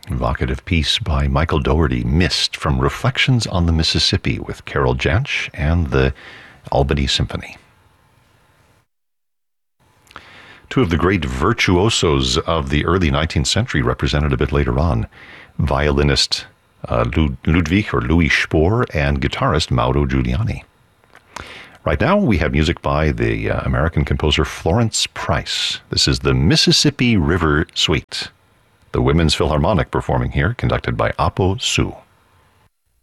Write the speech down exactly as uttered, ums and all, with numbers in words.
Evocative piece by Michael Dougherty, Mist, from Reflections on the Mississippi with Carol Jansch and the Albany Symphony. Two of the great virtuosos of the early nineteenth century represented a bit later on. Violinist uh, Ludwig or Louis Spohr and guitarist Mauro Giuliani. Right now we have music by the uh, American composer Florence Price. This is the Mississippi River Suite. The Women's Philharmonic performing here, conducted by Apo Su.